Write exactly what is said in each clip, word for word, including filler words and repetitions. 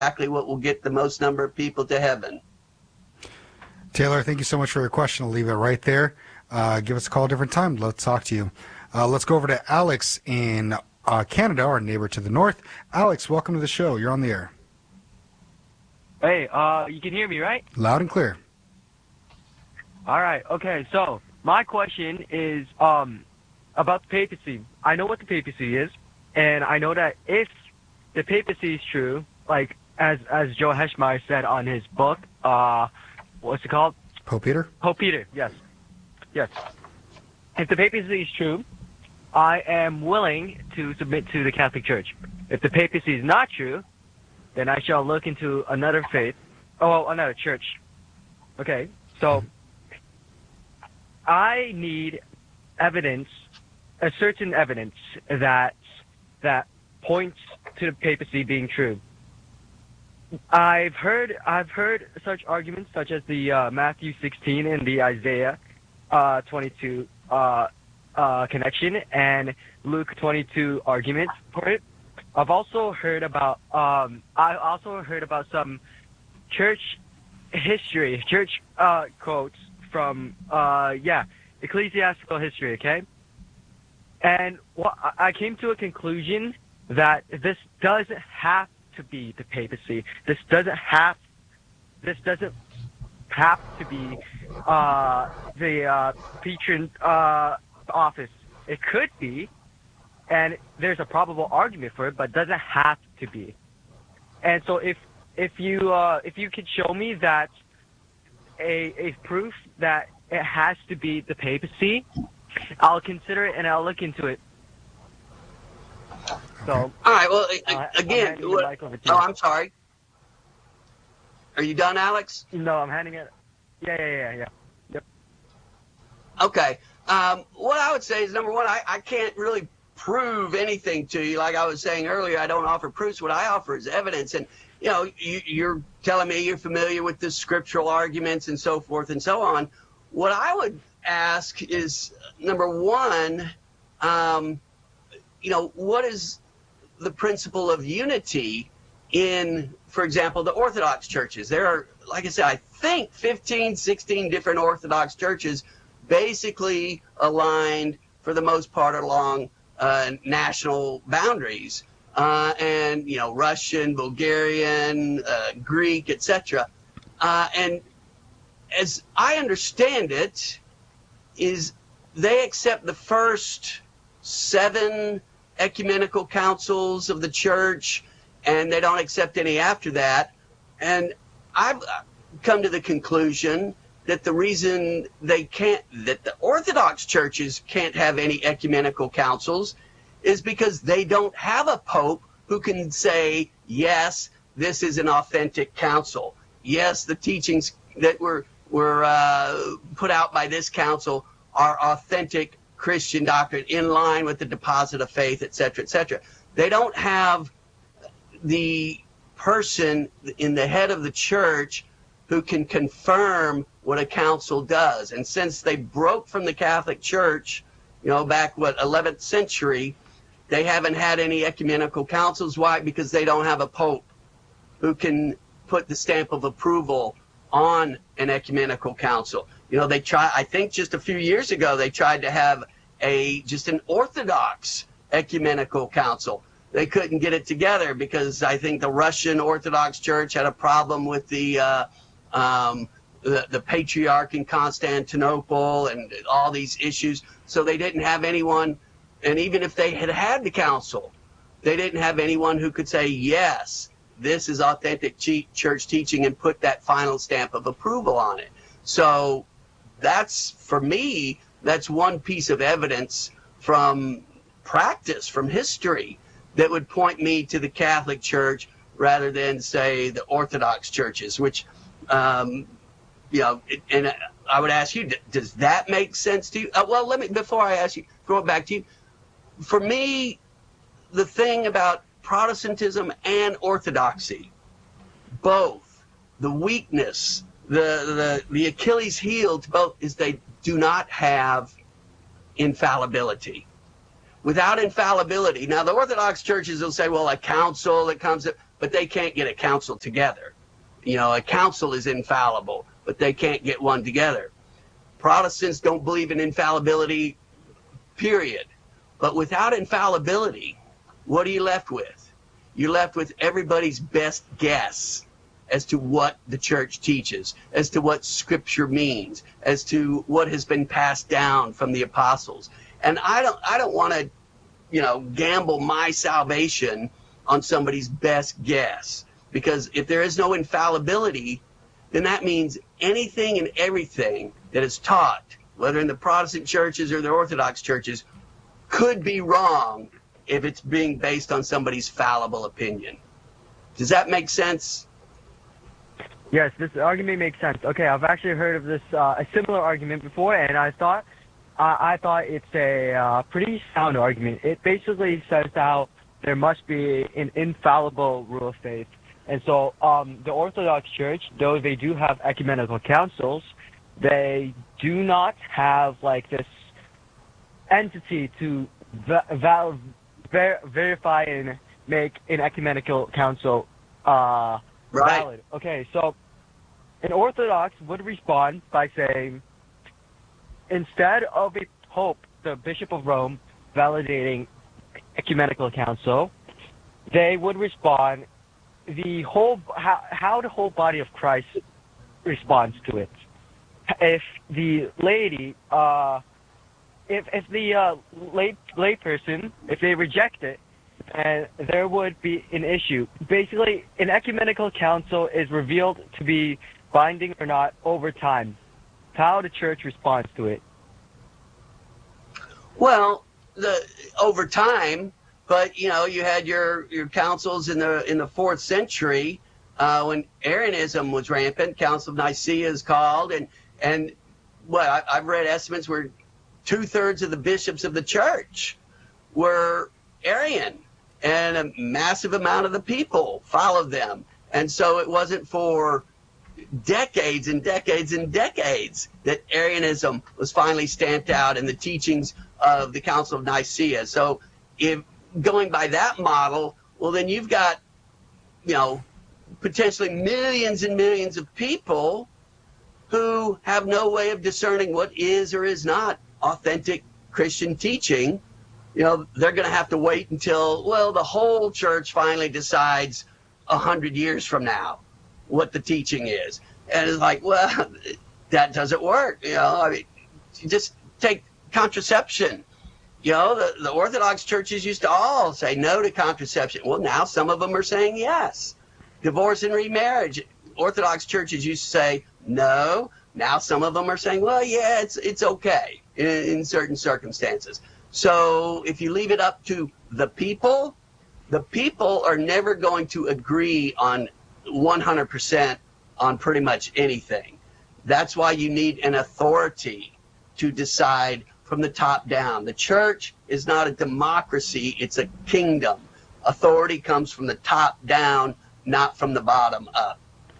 exactly what will get the most number of people to heaven. Taylor, thank you so much for your question. I'll leave it right there. Uh, give us a call a different time. Let's talk to you. Uh, let's go over to Alex in uh, Canada, our neighbor to the north. Alex, welcome to the show. You're on the air. Hey, uh, you can hear me, right? Loud and clear. All right. Okay. So my question is um, about the papacy. I know what the papacy is, and I know that if the papacy is true, like as as Joe Heschmeyer said on his book, uh, what's it called? Pope Peter? Pope Peter, yes. Yes. If the papacy is true, I am willing to submit to the Catholic Church. If the papacy is not true, then I shall look into another faith, oh, well, another church. Okay, so I need evidence, a certain evidence that that points to the papacy being true. I've heard I've heard such arguments, such as the uh, Matthew sixteen and the Isaiah uh, twenty-two uh, uh, connection and Luke twenty-two argument for it. I've also heard about um, I also heard about some church history, church uh, quotes from uh, yeah ecclesiastical history. Okay, and well, I came to a conclusion that this doesn't have to be the papacy. This doesn't have. This doesn't have to be uh, the uh, patron uh, office. It could be, and there's a probable argument for it, but it doesn't have to be. And so, if if you uh, if you could show me that a a proof that it has to be the papacy, I'll consider it and I'll look into it. So, all right. Well, uh, again, I'm what, oh, I'm sorry. Are you done, Alex? No, I'm handing it. Yeah, yeah, yeah, yeah. Yep. Okay. Um, what I would say is, number one, I, I can't really prove anything to you. Like I was saying earlier, I don't offer proofs. What I offer is evidence. And, you know, you, you're telling me you're familiar with the scriptural arguments and so forth and so on. What I would ask is, number one, um, you know, what is the principle of unity in, for example, the Orthodox churches? There are, like I said, I think fifteen, sixteen different Orthodox churches basically aligned for the most part along uh, national boundaries. Uh, and, you know, Russian, Bulgarian, uh, Greek, et cetera. Uh, and as I understand it, is they accept the first seven ecumenical councils of the church, and they don't accept any after that. And I've come to the conclusion that the reason they can't, that the Orthodox churches can't have any ecumenical councils is because they don't have a pope who can say, yes, this is an authentic council. Yes, the teachings that were, were uh, put out by this council are authentic Christian doctrine in line with the deposit of faith, et cetera, et cetera. They don't have the person in the head of the church who can confirm what a council does. And since they broke from the Catholic Church, you know, back, what, eleventh century, they haven't had any ecumenical councils. Why? Because they don't have a pope who can put the stamp of approval on an ecumenical council. You know, they try, I think just a few years ago, they tried to have a, just an Orthodox ecumenical council. They couldn't get it together because I think the Russian Orthodox Church had a problem with the, uh, um, the, the patriarch in Constantinople and all these issues. So they didn't have anyone, and even if they had had the council, they didn't have anyone who could say, yes, this is authentic church teaching and put that final stamp of approval on it. So that's, for me, that's one piece of evidence from practice, from history, that would point me to the Catholic Church rather than, say, the Orthodox churches, which, um, you know, and I would ask you, does that make sense to you? Uh, well, let me, before I ask you, throw it back to you. For me, the thing about Protestantism and Orthodoxy, both, the weakness, the, the, the Achilles heel to both is they do not have infallibility. Without infallibility, now the Orthodox churches will say, well, a council that comes, but they can't get a council together. You know, a council is infallible, but they can't get one together. Protestants don't believe in infallibility, period. But without infallibility, what are you left with? You're left with everybody's best guess as to what the church teaches, as to what Scripture means, as to what has been passed down from the apostles. And I don't, I don't want to, you know, gamble my salvation on somebody's best guess, because if there is no infallibility, then that means anything and everything that is taught, whether in the Protestant churches or the Orthodox churches, could be wrong if it's being based on somebody's fallible opinion. Does that make sense? Yes, this argument makes sense. Okay, I've actually heard of this uh, a similar argument before, and I thought uh, I thought it's a uh, pretty sound argument. It basically says how there must be an infallible rule of faith, and so um, the Orthodox Church, though they do have ecumenical councils, they do not have like this entity to va- val- ver- verify and make an ecumenical council uh, Right. valid. Okay, so an Orthodox would respond by saying, instead of a Pope, the Bishop of Rome, validating ecumenical council, they would respond the whole how, how the whole body of Christ responds to it. If the laity, uh, if if the uh, lay layperson, if they reject it, and there would be an issue. Basically, an ecumenical council is revealed to be binding or not over time. How the church responds to it. Well, the over time, but you know, you had your your councils in the in the fourth century uh, when Arianism was rampant. Council of Nicaea is called, and and what well, I've read estimates where two thirds of the bishops of the church were Arian. And a massive amount of the people followed them. And so it wasn't for decades and decades and decades that Arianism was finally stamped out in the teachings of the Council of Nicaea. So if going by that model, well, then you've got, you know, potentially millions and millions of people who have no way of discerning what is or is not authentic Christian teaching. You know, they're going to have to wait until, well, the whole church finally decides a hundred years from now what the teaching is. And it's like, well, that doesn't work. You know, I mean, you just take contraception. You know, the, the Orthodox churches used to all say no to contraception. Well, now some of them are saying yes. Divorce and remarriage. Orthodox churches used to say no. Now some of them are saying, well, yeah, it's it's okay in, in certain circumstances. So if you leave it up to the people, the people are never going to agree on one hundred percent on pretty much anything. That's why you need an authority to decide from the top down. The church is not a democracy, it's a kingdom. Authority comes from the top down, not from the bottom up.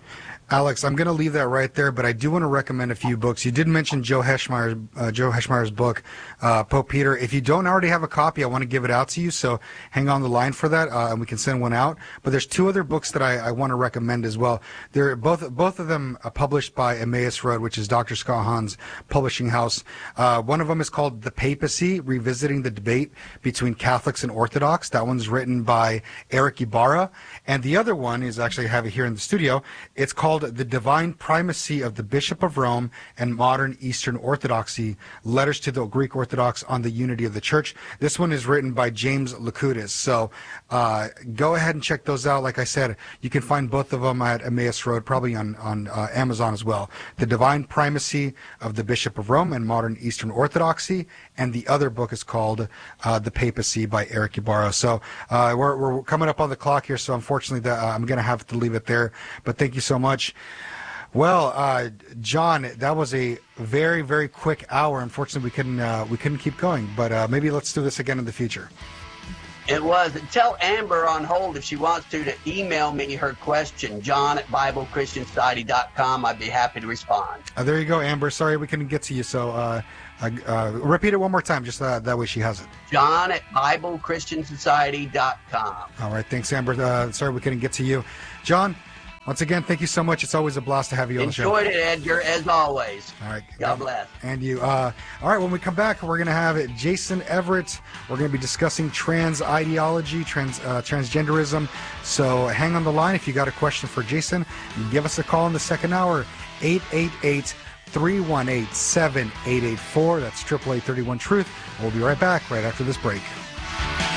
Alex, I'm going to leave that right there, but I do want to recommend a few books. You did mention Joe Heschmeyer's, uh, Joe Heschmeyer's book, uh, Pope Peter. If you don't already have a copy, I want to give it out to you, so hang on the line for that, uh, and we can send one out. But there's two other books that I, I want to recommend as well. They're both both of them are published by Emmaus Road, which is Doctor Scott Hahn's publishing house. Uh, one of them is called The Papacy, Revisiting the Debate Between Catholics and Orthodox. That one's written by Eric Ibarra. And the other one is actually, I have it here in the studio. It's called The Divine Primacy of the Bishop of Rome and Modern Eastern Orthodoxy, Letters to the Greek Orthodox on the Unity of the Church. This one is written by James Lakoutis. So uh, go ahead and check those out. Like I said, you can find both of them at Emmaus Road, probably on, on uh, Amazon as well. The Divine Primacy of the Bishop of Rome and Modern Eastern Orthodoxy, and the other book is called uh, The Papacy by Eric Ibarra. So uh, we're, we're coming up on the clock here, so unfortunately the, uh, I'm going to have to leave it there. But thank you so much. Well, uh, John, that was a very, very quick hour. Unfortunately, we couldn't uh, we couldn't keep going, but uh, maybe let's do this again in the future. It was. Tell Amber on hold if she wants to to email me her question, John at Bible Christian Society dot com. I'd be happy to respond. Uh, there you go, Amber. Sorry we couldn't get to you. So uh, uh, uh, repeat it one more time, just uh, that way she has it. John at Bible Christian Society dot com. All right. Thanks, Amber. Uh, sorry we couldn't get to you. John, once again, thank you so much. It's always a blast to have you on the show. Enjoyed it, Edgar, as always. All right. God bless. And you. Uh, all right, when we come back, we're going to have Jason Everett. We're going to be discussing trans ideology, trans uh, transgenderism. So hang on the line if you got a question for Jason. Give us a call in the second hour, eight eight eight, three one eight, seven eight eight four. That's eight eight eight, three one, TRUTH. We'll be right back right after this break.